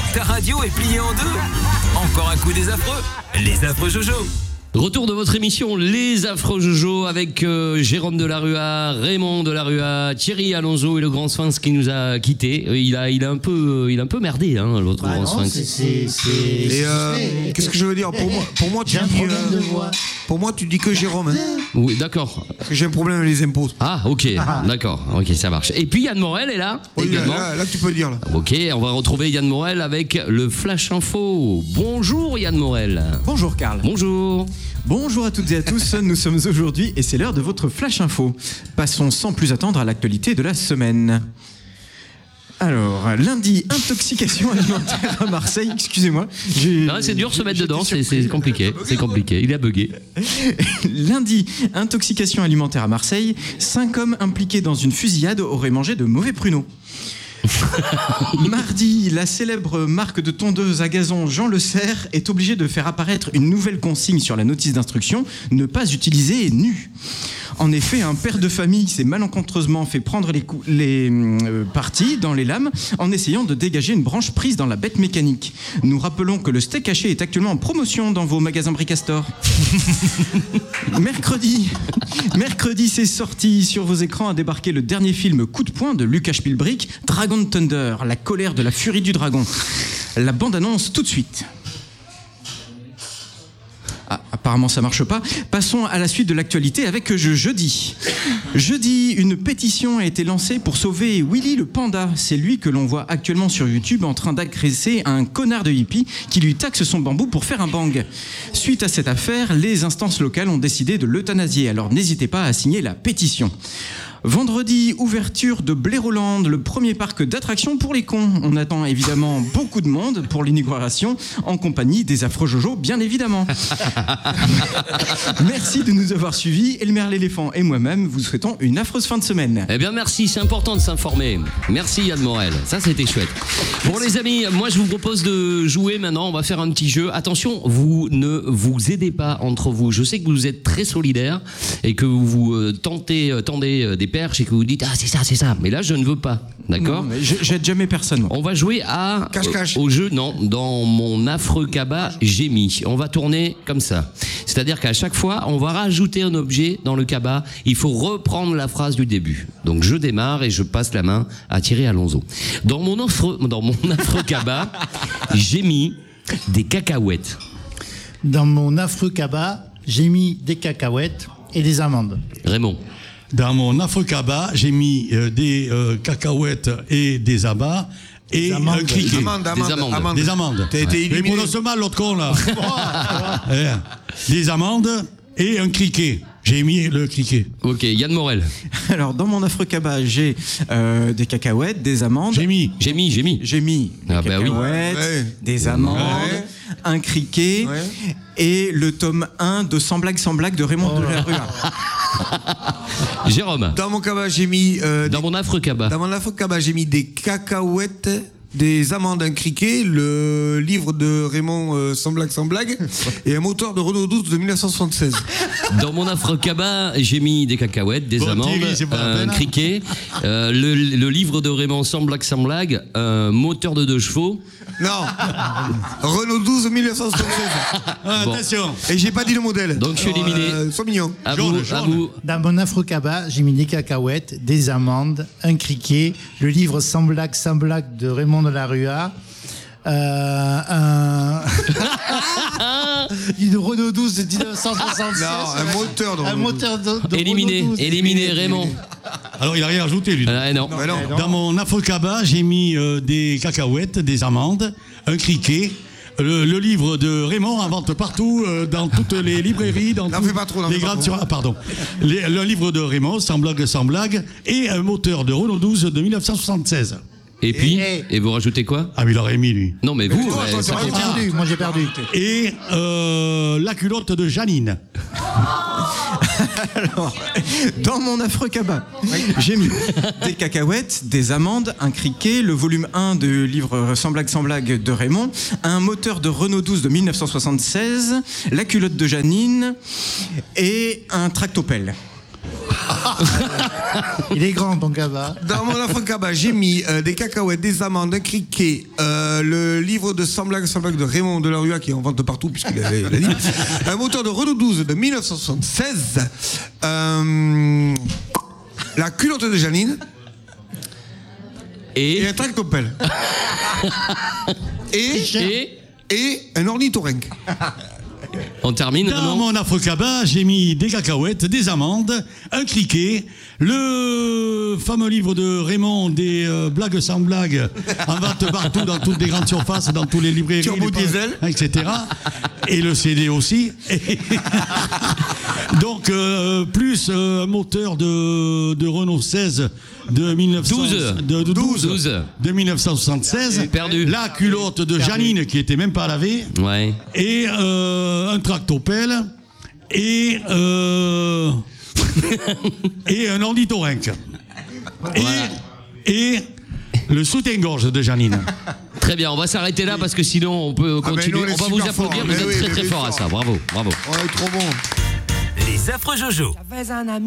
Ta radio est pliée en deux. Encore un coup des affreux. Les affreux Jojo. Retour de votre émission Les Affreux Jojo avec Jérôme Delarua, Raymond Delarua, Thierry Alonso et le grand sphinx qui nous a quittés. Il a un peu merdé, hein, l'autre grand sphinx. Qu'est-ce que je veux dire pour moi, tu dis que Jérôme. Hein. Oui, d'accord. Parce que j'ai un problème avec les impôts. Ah, ok, d'accord, ok, ça marche. Et puis Yann Morel est là également. Là, tu peux le dire. Là. Ok, on va retrouver Yann Morel avec le Flash Info. Bonjour Yann Morel. Bonjour Karl. Bonjour. Bonjour à toutes et à tous, nous sommes aujourd'hui et c'est l'heure de votre Flash Info. Passons sans plus attendre à l'actualité de la semaine. Alors, lundi, intoxication alimentaire à Marseille, excusez-moi. C'est dur de se mettre dedans, c'est compliqué, il a bugué. Lundi, intoxication alimentaire à Marseille, 5 hommes impliqués dans une fusillade auraient mangé de mauvais pruneaux. Mardi, la célèbre marque de tondeuse à gazon Jean Le Serre est obligée de faire apparaître une nouvelle consigne sur la notice d'instruction, ne pas utiliser nu. En effet, un père de famille s'est malencontreusement fait prendre les parties dans les lames en essayant de dégager une branche prise dans la bête mécanique. Nous rappelons que le steak haché est actuellement en promotion dans vos magasins Bricastor. Mercredi, c'est sorti. Sur vos écrans a débarqué le dernier film coup de poing de Lucas Spielbrick, Dragon Thunder, la colère de la furie du dragon. La bande-annonce tout de suite. Ah, apparemment ça marche pas. Passons à la suite de l'actualité avec jeudi. Jeudi, une pétition a été lancée pour sauver Willy le panda. C'est lui que l'on voit actuellement sur YouTube en train d'agresser un connard de hippie qui lui taxe son bambou pour faire un bang. Suite à cette affaire, les instances locales ont décidé de l'euthanasier. Alors n'hésitez pas à signer la pétition. Vendredi, ouverture de Blaireauland, le premier parc d'attractions pour les cons. On attend évidemment beaucoup de monde pour l'inauguration, en compagnie des affreux Jojo, bien évidemment. Merci de nous avoir suivis. Elmer l'éléphant et moi-même vous souhaitons une affreuse fin de semaine. Eh bien merci, c'est important de s'informer. Merci Yann Morel, ça c'était chouette. Bon les amis, moi je vous propose de jouer maintenant, on va faire un petit jeu. Attention, vous ne vous aidez pas entre vous. Je sais que vous êtes très solidaires et que vous tendez des perches et que vous dites ah c'est ça, mais là je ne veux pas, d'accord? J'aide jamais personne. On va jouer à au jeu dans mon affreux cabas j'ai mis. On va tourner comme ça, c'est-à-dire qu'à chaque fois on va rajouter un objet dans le cabas. Il faut reprendre la phrase du début. Donc je démarre et je passe la main à Thierry Alonso. Dans mon affreux cabas j'ai mis des cacahuètes. Dans mon affreux cabas j'ai mis des cacahuètes et des amandes. Raymond. Dans mon affreux cabas, j'ai mis des cacahuètes et des abats et un criquet. Des amandes. T'as été Mais éliminé. prononce mal l'autre con là. Des amandes et un criquet. J'ai mis le criquet. Ok, Yann Morel. Alors dans mon affreux cabas, j'ai des cacahuètes, des amandes. J'ai mis des cacahuètes, des amandes, un criquet et le tome 1 de Sans blague de Raymond Delarua. Jérôme. Dans mon cabas, j'ai mis dans mon affreux cabas. Dans mon affreux cabas, j'ai mis des cacahuètes, des amandes, un criquet, le livre de Raymond Sans blague et un moteur de Renault 12 de 1976. Dans mon affreux cabas, j'ai mis des cacahuètes, des amandes, un criquet, le livre de Raymond Sans blague, un moteur de 2 chevaux. Non, Renault 12 de 1976. Bon. Attention. Et j'ai pas dit le modèle. Donc je suis éliminé. Sois mignon. À vous. Dans mon affreux cabas, j'ai mis des cacahuètes, des amandes, un criquet, le livre Sans blague de Raymond Delarua, une Renault 12 de 1976. Non, un moteur de Renault 12. Éliminé Raymond. Alors il a rien ajouté lui. Non. Dans mon affreux cabas, j'ai mis des cacahuètes, des amandes, un criquet. Le livre de Raymond en vente partout, dans toutes les librairies, dans N'en fais pas trop, le livre de Raymond, sans blague, et un moteur de Renault 12 de 1976. Et puis, et vous rajoutez quoi? Ah mais il aurait mis lui. Non mais vous, Moi j'ai perdu. Et la culotte de Janine. Alors, dans mon affreux cabas, j'ai mis des cacahuètes, des amandes, un criquet, le volume 1 de livre Sans blague de Raymond, un moteur de Renault 12 de 1976, la culotte de Janine et un tractopelle. Il est grand ton cabas. Dans mon affreux cabas, j'ai mis des cacahuètes, des amandes, un criquet, le livre de Sans blague de Raymond Delarue qui est en vente partout puisqu'il l'a dit, un moteur de Renault 12 de 1976, la culotte de Janine et un tractopelle et un ornithorynque. On termine. Dans mon affreux cabas, j'ai mis des cacahuètes, des amandes, un criquet, le fameux livre de Raymond, des blagues sans blagues, en vente partout dans toutes les grandes surfaces, dans tous les librairies, Turbo Diesel, etc. Et le CD aussi. Donc, plus un moteur de Renault 16 de 1976. Perdu. La culotte de Janine qui était même pas lavée. Ouais. Et un tractopelle et et un ornithorynque. Et le soutien-gorge de Janine. Très bien, on va s'arrêter là parce que sinon on peut continuer. nous, on va vous applaudir, vous êtes très fort à ça. Bravo, bravo. On est trop bon. Les affreux Jojo. J'avais un ami.